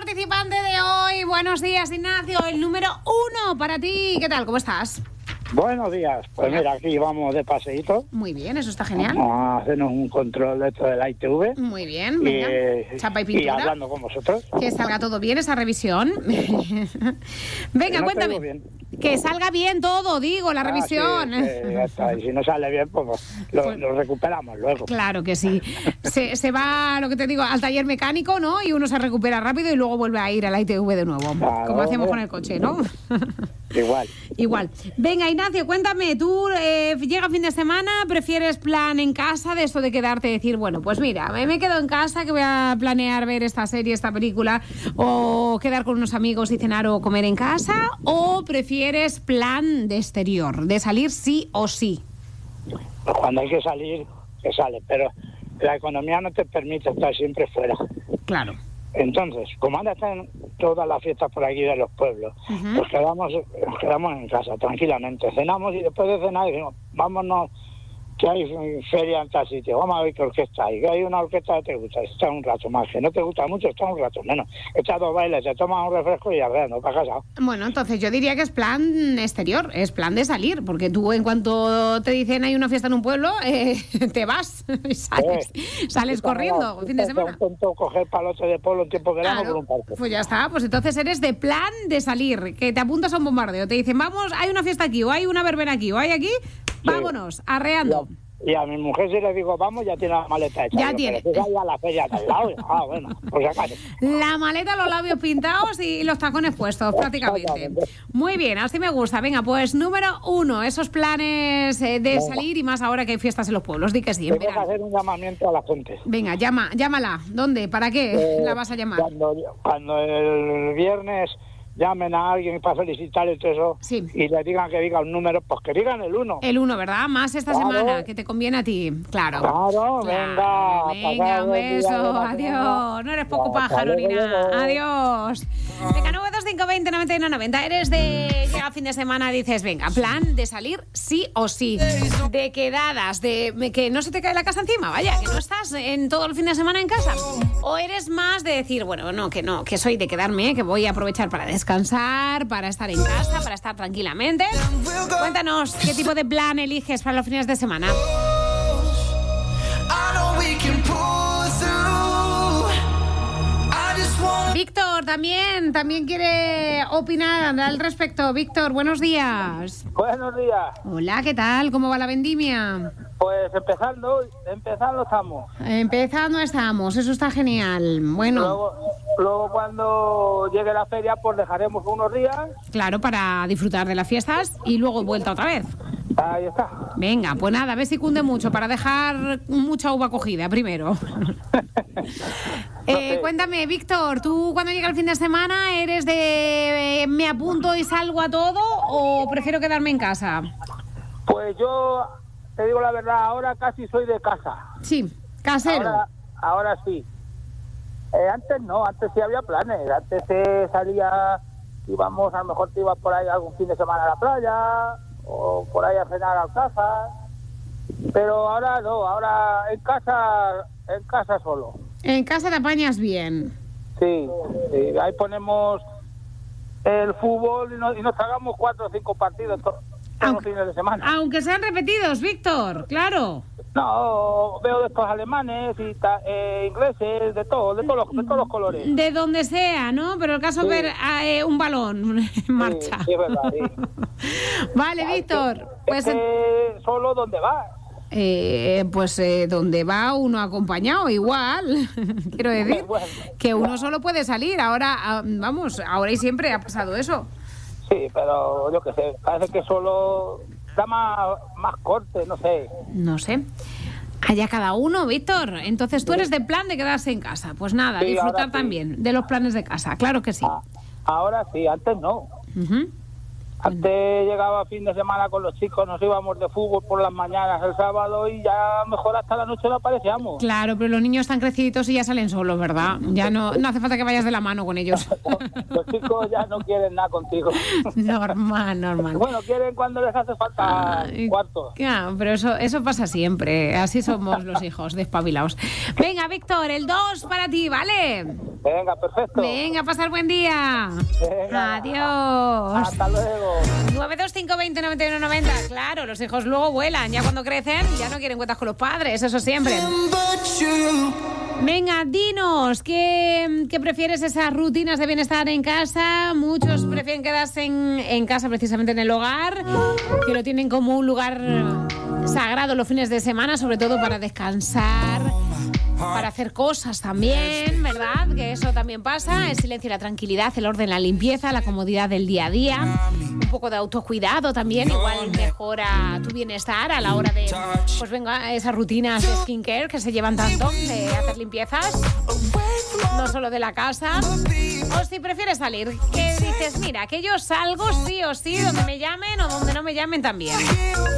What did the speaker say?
participante de hoy. Buenos días, Ignacio. El número 1 para ti. ¿Qué tal? ¿Cómo estás? Buenos días. Pues mira, aquí vamos de paseíto. Muy bien, eso está genial. Vamos a hacernos un control de esto de la ITV. Muy bien, venga. Chapa y pintura. Y hablando con vosotros. Que salga todo bien esa revisión. Venga, no cuéntame. Que salga bien todo, digo, la revisión. Sí, ya está. Y si no sale bien, pues lo recuperamos luego. Claro que sí. Se va, lo que te digo, al taller mecánico, ¿no? Y uno se recupera rápido y luego vuelve a ir a la ITV de nuevo. Claro, como hacemos con el coche, ¿no? Igual. Venga, Ignacio, cuéntame, ¿tú llega fin de semana, prefieres plan en casa de esto de quedarte y decir, bueno, pues mira, me quedo en casa que voy a planear ver esta serie, esta película, o quedar con unos amigos y cenar o comer en casa, o prefieres plan de exterior, de salir sí o sí? Cuando hay que salir, se sale, pero la economía no te permite estar siempre fuera. Claro. Entonces, como ahora están todas las fiestas por aquí de los pueblos, nos quedamos en casa tranquilamente, cenamos y después de cenar decimos, vámonos, que hay feria en tal sitio, vamos a ver qué orquesta hay, que hay una orquesta que te gusta, está un rato más, que no te gusta mucho, está un rato menos, echas 2 bailes, te tomas un refresco y ya ves, no para casa. Bueno, entonces yo diría que es plan exterior, es plan de salir, porque tú en cuanto te dicen hay una fiesta en un pueblo, te vas, sales corriendo, fin de semana. Intento coger palote de polo en tiempo de verano por un parque. Pues ya está, pues entonces eres de plan de salir, que te apuntas a un bombardeo, te dicen, vamos, hay una fiesta aquí, o hay una verbena aquí, o hay aquí, vámonos, arreando. Y a mi mujer si le digo, vamos, ya tiene la maleta hecha. Ya tiene. Pero a la feria al lado. Bueno, por si acaso. La maleta, los labios pintados y los tacones puestos, prácticamente. Muy bien, así me gusta. Venga, pues número 1, esos planes de salir y más ahora que hay fiestas en los pueblos. Di que sí. Tengo que hacer un llamamiento a la gente. Venga, llámala. ¿Dónde? ¿Para qué la vas a llamar? Cuando el viernes llamen a alguien para felicitarle y todo eso, sí, y le digan que diga un número, pues que digan el 1. El 1, ¿verdad? Más esta semana, que te conviene a ti. Claro, venga, un beso, adiós. No eres poco pájaro ni nada. Adiós. Venga, 925209190. Eres de llega fin de semana, dices, venga, plan de salir sí o sí, de quedadas, de que no se te cae la casa encima, vaya, que no estás en todo el fin de semana en casa. O eres más de decir, bueno, no, que soy de quedarme, que voy a aprovechar para descansar, para estar en casa, para estar tranquilamente. Cuéntanos qué tipo de plan eliges para los fines de semana. Víctor también quiere opinar al respecto. Víctor, buenos días. Buenos días. Hola, ¿qué tal? ¿Cómo va la vendimia? Pues empezando estamos. Empezando estamos, eso está genial. Bueno. Luego cuando llegue la feria, pues dejaremos unos días. Claro, para disfrutar de las fiestas y luego vuelta otra vez. Ahí está. Venga, pues nada, a ver si cunde mucho para dejar mucha uva cogida primero. Cuéntame, Víctor, ¿tú cuando llega el fin de semana eres de me apunto y salgo a todo o prefiero quedarme en casa? Pues yo te digo la verdad, ahora casi soy de casa. Sí, casero. Ahora sí. Antes no, antes sí había planes. Antes salía, íbamos, a lo mejor te ibas por ahí algún fin de semana a la playa o por ahí a cenar a casa. Pero ahora no, ahora en casa solo. En casa te apañas bien. Sí, ahí ponemos el fútbol y nos tragamos 4 o 5 partidos todos los fines de semana. Aunque sean repetidos, Víctor, claro. No, veo de estos alemanes y ingleses, de todos los colores. De donde sea, ¿no? Pero el caso es ver un balón en marcha. Sí, es verdad, sí. Vale, Víctor. Pues solo donde vas. Pues donde va uno acompañado, igual. Quiero decir que uno solo puede salir. Ahora, ahora y siempre ha pasado eso. Sí, pero yo qué sé, parece que solo da más corte, no sé. No sé. Allá cada uno, Víctor. Entonces tú eres de plan de quedarse en casa. Pues nada, sí, disfrutar también de los planes de casa. Claro que sí. Ahora sí, antes no. Antes llegaba fin de semana con los chicos, nos íbamos de fútbol por las mañanas el sábado y ya mejor hasta la noche no aparecíamos. Claro, pero los niños están creciditos y ya salen solos, ¿verdad? Ya no hace falta que vayas de la mano con ellos. Los chicos ya no quieren nada contigo. Normal. Bueno, quieren cuando les hace falta cuartos. Claro, pero eso pasa siempre. Así somos los hijos, despabilados. Venga, Víctor, el 2 para ti, ¿vale? Venga, perfecto. Venga, pasar buen día. Venga. Adiós. Hasta luego. 925209190. Claro, los hijos luego vuelan. Ya cuando crecen, ya no quieren cuentas con los padres. Eso siempre. Venga, dinos, ¿qué prefieres, esas rutinas de bienestar en casa? Muchos prefieren quedarse en casa, precisamente en el hogar, que lo tienen como un lugar sagrado los fines de semana, sobre todo para descansar, para hacer cosas también, ¿verdad? Que eso también pasa, el silencio y la tranquilidad, el orden, la limpieza, la comodidad del día a día, un poco de autocuidado también, igual mejora tu bienestar a la hora de, pues venga, esas rutinas de skincare que se llevan tanto, de hacer limpiezas, no solo de la casa. O si prefieres salir, que dices, mira, que yo salgo sí o sí, donde me llamen o donde no me llamen también.